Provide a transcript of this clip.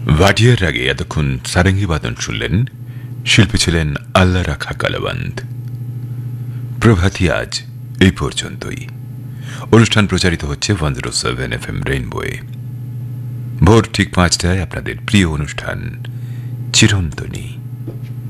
ভাটিয়ার আগে এতক্ষণ সারেঙ্গি বাদন শুনলেন। শিল্পী ছিলেন আল্লাহ রাখা কালাবান্দ। প্রভাতী আজ এই পর্যন্তই। অনুষ্ঠান প্রচারিত হচ্ছে 107 FM রেইনবোয়ে। ভোর ঠিক 5টায় আপনাদের প্রিয় অনুষ্ঠান চিরন্তনী।